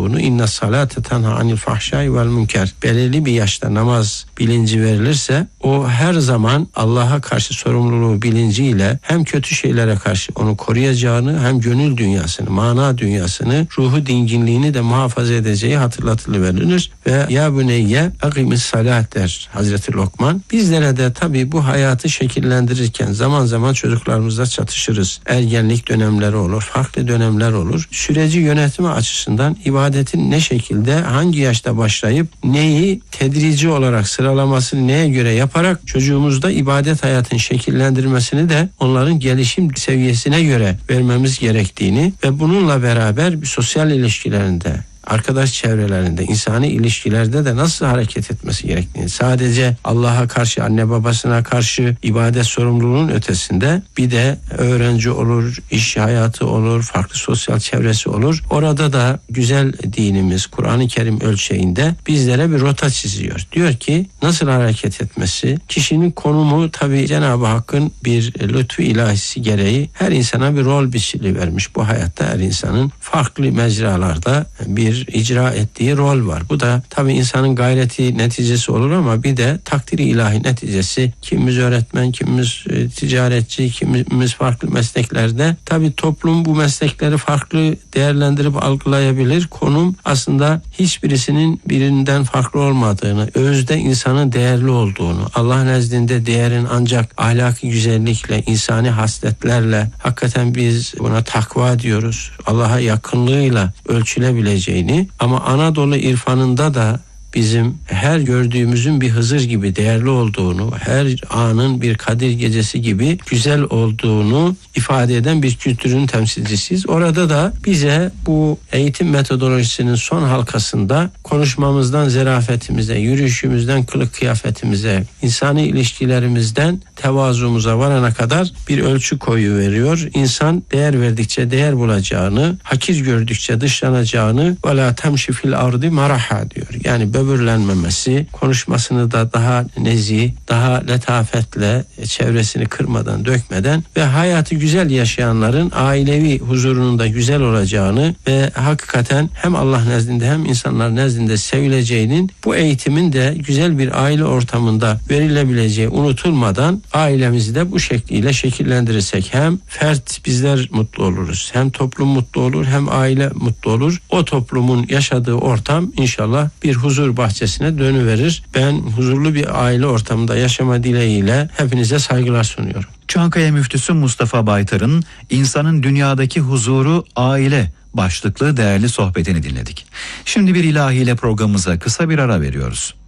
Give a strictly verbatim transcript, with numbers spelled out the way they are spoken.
olduğunu, inne salate tenha anil fahşai vel münker, belirli bir yaşta namaz bilinci verilirse o her zaman Allah'a karşı sorumluluğu bilinciyle hem kötü şeylere karşı onu koruyacağını, hem gönül dünyasını, mana dünyasını, ruhu dinginliğini de muhafaza edeceği hatırlatılıverilir. Ve ya büneyye akimis salat der Hazreti Lokman. Bizlere de tabii bu hayatı şekillendirirken zaman zaman çocuklarımızla çatışırız. Ergenlik dönemleri olur, farklı dönemler olur. Süreci yönetme açısından ibadetin ne şekilde, hangi yaşta başlayıp neyi tedrici olarak sıralamasını neye göre yaparak çocuğumuzda ibadet hayatın şekillendirmesini de onların gelişim seviyesine göre vermemiz gerektiğini ve bununla beraber bir sosyal ilişkilerinde, arkadaş çevrelerinde, insani ilişkilerde de nasıl hareket etmesi gerektiğini, sadece Allah'a karşı, anne babasına karşı ibadet sorumluluğunun ötesinde bir de öğrenci olur, iş hayatı olur, farklı sosyal çevresi olur. Orada da güzel dinimiz Kur'an-ı Kerim ölçeğinde bizlere bir rota çiziyor. Diyor ki nasıl hareket etmesi, kişinin konumu tabii Cenab-ı Hakk'ın bir lütfu ilahisi gereği her insana bir rol biçili vermiş. Bu hayatta her insanın farklı mecralarda bir icra ettiği rol var. Bu da tabii insanın gayreti neticesi olur ama bir de takdiri ilahi neticesi. Kimimiz öğretmen, kimimiz e, ticaretçi, kimimiz farklı mesleklerde. Tabii toplum bu meslekleri farklı değerlendirip algılayabilir. Konum aslında hiçbirisinin birinden farklı olmadığını, özde insanın değerli olduğunu, Allah nezdinde değerin ancak ahlaki güzellikle, insani hasletlerle, hakikaten biz buna takva diyoruz, Allah'a yakınlığıyla ölçülebileceğini, ama Anadolu irfanında da bizim her gördüğümüzün bir Hızır gibi değerli olduğunu, her anın bir Kadir gecesi gibi güzel olduğunu ifade eden bir kültürün temsilcisiyiz. Orada da bize bu eğitim metodolojisinin son halkasında konuşmamızdan zerafetimize, yürüyüşümüzden kılık kıyafetimize, insani ilişkilerimizden tevazumuza varana kadar bir ölçü koyu veriyor. İnsan değer verdikçe değer bulacağını, hakir gördükçe dışlanacağını ve la temşi fil ardı maraha diyor. Yani böbürlenmemesi, konuşmasını da daha nezih, daha letafetle, çevresini kırmadan, dökmeden ve hayatı güzel yaşayanların ailevi huzurunun da güzel olacağını ve hakikaten hem Allah nezdinde hem insanlar nezdinde sevileceğinin, bu eğitimin de güzel bir aile ortamında verilebileceği unutulmadan ailemizi de bu şekliyle şekillendirirsek hem fert bizler mutlu oluruz, hem toplum mutlu olur, hem aile mutlu olur. O toplumun yaşadığı ortam inşallah bir huzur bahçesine dönüverir. Ben huzurlu bir aile ortamında yaşama dileğiyle hepinize saygılar sunuyorum. Çankaya Müftüsü Mustafa Baytar'ın İnsanın Dünyadaki Huzuru Aile başlıklı değerli sohbetini dinledik. Şimdi bir ilahiyle programımıza kısa bir ara veriyoruz.